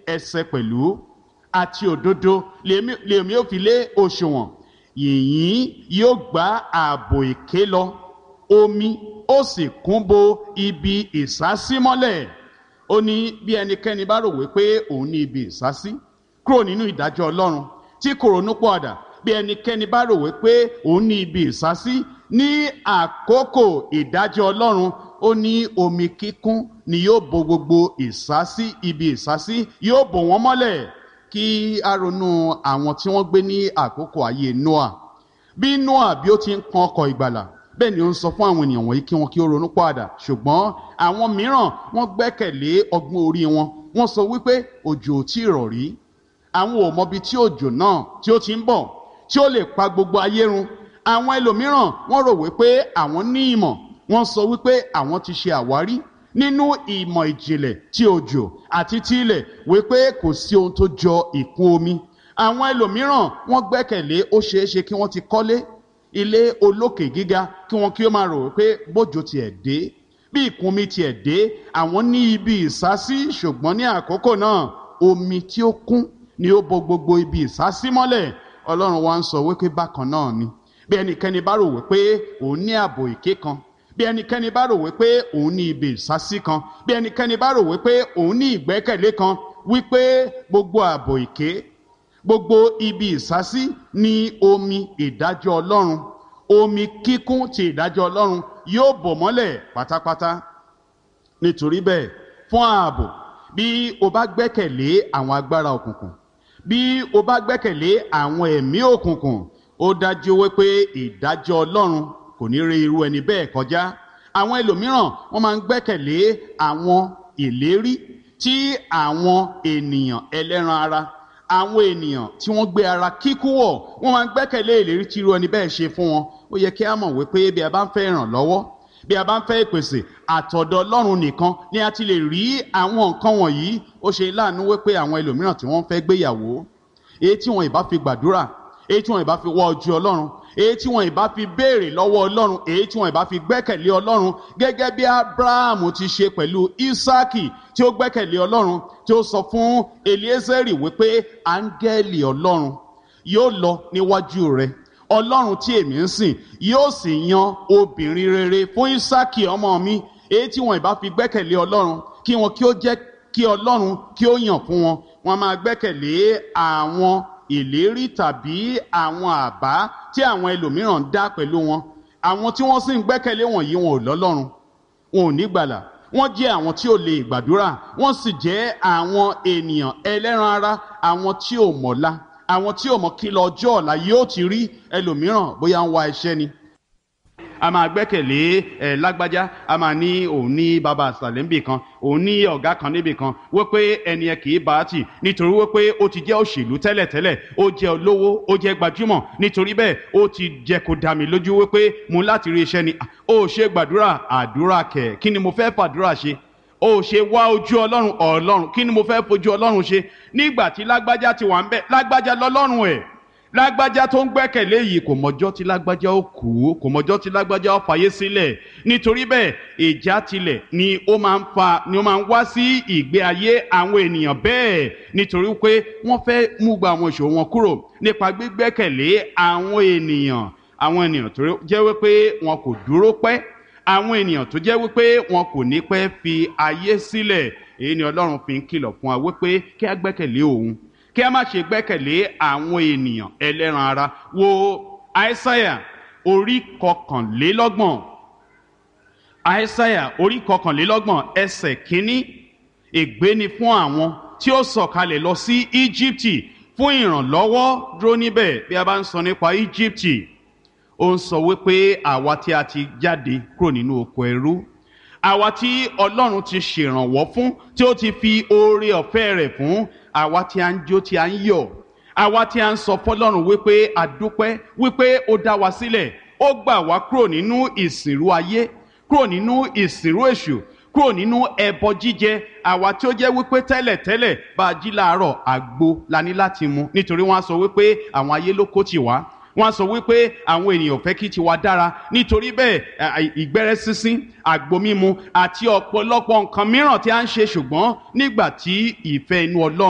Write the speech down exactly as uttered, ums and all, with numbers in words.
ẹsẹ̀ pẹ̀lú àti òdodo lèmi ò fi lé òṣùwọ̀n. Yìnyín yóò gbá ààbò èké lọ, omi ó sì kún bo ibi ìsásí mọ́lẹ̀. Ó ní bí ẹnikẹ́ni bá rò wípé òun ní ibi ìsásí kúrò nínú ìdájọ́ Ọlọ́run tí kò ronú pọ̀àdà, bí ẹnikẹ́ni bá rò wípé òun ní ibi ìsásí ní àkókò ìdájọ́ Ọlọ́run, ó ní omi kíkún ni yóò bo gbogbo ìsásí, ibi ìsásí yóò bò wọ́n mọ́lẹ̀. Kí a ronú àwọn tí wọ́n gbé ní àkókò ayé Noah. Bí Noah bí ó ti ń kan ọkọ̀ ìgbàlà, bẹ́ẹ̀ ni ó ń sọ fún àwọn ènìyàn wọ̀nyí kí wọn kí ó ronú pọ̀àdà. Ṣùgbọ́n àwọn mìíràn wọ́n gbẹ́kẹ̀lé ọgbọ́n orí wọn. Wọ́n sọ wípé òjò ò tí ì rọ̀ rí, àwọn ò mọbi tí òjò náà tí ó ti ń bọ̀ tí ó lè pa gbogbo ayé run. Àwọn ẹlòmíràn wọ́n rò wípé àwọn ní ìmọ̀. Wọ́n sọ wípé àwọn ti ṣe àwárí nínú ìmọ̀ ìjìnlẹ̀ tí òjò àti tí ilẹ̀ wípé kò sí ohun tó jọ ìkún omi. Àwọn ẹlòmíràn wọ́n gbẹ́kẹ̀lé ó ṣeéṣe kí wọ́n ti kọ́lé ilé olókè gíga kí wọ́n kí ó máa rò wípé bójò tiẹ̀ dé, bí ìkún omi tiẹ̀ dé, àwọn ní ibi ìsásí. Ṣùgbọ́n ní àkókò náà omi tí ó kún ni ó bo gbogbo ibi ìsásí mọ́lẹ̀. Ọlọ́run wa ń sọ wípé bákan náà ni bí ẹnikẹ́ni bá rò wípé òun ní ààbò èké kan, bí ẹnikẹ́ni bá rò wípé òun ní ibi ìsásí kan, bí ẹnikẹ́ni bá rò wípé òun ní ìgbẹ́kẹ̀lé kan, wípé gbogbo ààbò èké, gbogbo ibi ìsásí ní omi ìdájọ́ Ọlọ́run, omi kíkún ti ìdájọ́ Ọlọ́run yóò bò mọ́lẹ̀ pátápátá. Nítorí bẹ́ẹ̀, fún ààbò, bí o bá gbẹ́kẹ̀lé àwọn agbára òkùnkùn, bí o bá gbẹ́kẹ̀lé àwọn ẹ̀mí òkùnkùn, ó dájú wípé ìdájọ́ Ọlọ́run kò ní rí irú ẹni bẹ́ẹ̀ kọjá. Àwọn ẹlòmíràn wọ́n máa ń gbẹ́kẹ̀lé àwọn ìlérí tí àwọn ènìyàn ẹlẹ́ran ara, àwọn ènìyàn tí wọ́n gbé ara kíkú wọ̀, wọ́n máa ń gbẹ́kẹ̀lé ìlérí tí irú ẹni bẹ́ẹ̀ ṣe fún wọn. Ó yẹ kí a mọ̀ wípé bí a bá ń fẹ́ ìrànlọ́wọ́, bí a bá ń fẹ́ ìpèsè àtọ̀dọ̀ Ọlọ́run nìkan ni a ti lè rí àwọn nǹkan wọ̀nyí. Ó ṣe láàánú wípé àwọn ẹlòmíràn tí wọ́n fẹ́ gbéyàwó, èyí tí wọn ìbá fi gbàdúrà, èyí tí wọn ìbá fi wá ojú Ọlọ́run, èyí tí wọn ìbá fi béèrè lọ́wọ́ Ọlọ́run, èyí tí wọn ìbá fi gbẹ́kẹ̀lé Ọlọ́run, gẹ́gẹ́ bí Abrahamu ti ṣe pẹ̀lú Ísákì tí ó gbẹ́kẹ̀lé Ọlọ́run, tí ó sọ fún Eliésẹ́rì wípé áńgẹ́lì Ọlọ́run yóò lọ níwájú rẹ̀, Ọlọ́run tí èmi ń sìn yóò sì yan obìnrin rere fún Ísákì ọmọ mi. Èyí tí wọn ìbá fi gbẹ́kẹ̀lé Ọlọ́run kí wọn kí ó jẹ́ kí Ọlọ́run kí ó yàn fún wọn, wọn máa gbẹ́kẹ̀lé àwọn ìlérí tàbí àwọn àbá tí àwọn ẹlòmíràn ń dá pẹ̀lú wọn. Àwọn tí wọ́n sì ń gbẹ́kẹ̀lé wọ̀nyí wọn ò lọ́lọ́run, wọn ò ní gbàlà, wọ́n jẹ́ àwọn tí ò lè gbàdúrà, wọ́n sì jẹ́ àwọn ènìyàn ẹlẹ́ran ara, àwọn tí ò mọ̀la, àwọn tí ò mọ̀ kí lọ ọjọ́ ọ̀la yóò ti rí. Ẹlòmíràn bóyá ń wá iṣẹ́ ni, a máa gbẹ́kẹ̀lé ẹ̀ lágbájá, a máa ní òun ní bàbá àṣàlẹ̀ níbì kan, òun ní ọ̀gá kan níbì kan, wípé ẹni ẹ kì í bá a tì nítorí wípé ó ti jẹ́ òṣèlú tẹ́lẹ̀tẹ́lẹ̀, ó jẹ́ olówó, ó jẹ́ gbajúmọ̀, nítorí bẹ́ẹ̀ ó ti jẹ́ kó dá mi lójú wípé mo láti rí iṣẹ́ ni. Ó ṣe gbàdúrà, àdúrà kẹ̀, kí ni mo fẹ́ fàdúrà ṣe? Ó ṣe wá ojú Ọlọ́run, Ọlọ́run kí ni mo fẹ́ fojú Ọlọ́run ṣe? Nígbà tí lágbájá ti wà ń bẹ̀, lágbájá lọ́lọ́run ẹ̀, lágbájá tó ń gbẹ́kẹ̀lé yìí kò mọjọ́ tí lágbájá ó kú, kò mọjọ́ tí lágbájá ó fàyè sílẹ̀. Nítorí bẹ́ẹ̀ ìjà tilẹ̀ ni ó máa ń fa ni ó máa ń wá sí ìgbé ayé àwọn ènìyàn bẹ́ẹ̀, nítorí pé wọ́n fẹ́ mú gba àwọn ìṣòro wọn kúrò nípa gbígbẹ́kẹ̀lé àwọn ènìyàn, àwọn ènìyàn tó jẹ́ wípé wọn kò dúró pẹ́, àwọn ènìyàn tó jẹ́ wípé wọn kò ní pẹ́ fi ayé sílẹ̀. Èyí ni Ọlọ́run fi ń kìlọ̀ fún wa wípé kí a gbẹ́kẹ̀lé òun, kí a má ṣe gbẹ́kẹ̀lé àwọn ènìyàn ẹlẹ́ran ara. Wo Aísáyà orí kọkànlélọ́gbọ̀n, Aísáyà orí kọkànlélọ́gbọ̀n ẹsẹ̀ kínní. Ègbé ni fún àwọn tí ó sọ̀kalẹ̀ lọ sí Íjíbítì fún ìrànlọ́wọ́. Dúró níbẹ̀, bí a bá ń sọ nípa Íjíbítì, ó ń sọ wípé àwa tí a ti jáde kúrò nínú oko ẹrú, àwa tí Ọlọ́run ti ṣèrànwọ́ fún, tí ó ti fi oore ọ̀fẹ́ rẹ̀ fún, àwa tí a ń jó tí a ń yọ̀, àwa tí a ń sọ fọ́lọ́run wípé a dúpẹ́ wípé ó dá wa sílẹ̀, ó gbà wá kúrò nínú ìsìnrú ayé, kúrò nínú ìsìnrú èṣù, kúrò nínú ẹbọ jíjẹ. Àwa tí ó jẹ́ wípé tẹ́lẹ̀tẹ́lẹ̀ bá a jí láàárọ̀ àgbo la ní láti mu, nítorí wọ́n á sọ wípé àwọn ayé ló kó tì wá, wọ́n sọ wípé àwọn ènìyàn fẹ́ kí tiwa dára, nítorí bẹ́ẹ̀ ìgbẹ́rẹ́ sínsín, àgbo mímu àti ọ̀pọ̀lọpọ̀ nǹkan mìíràn tí a ń ṣe. Ṣùgbọ́n nígbà tí ìfẹ́ inú Ọlọ́run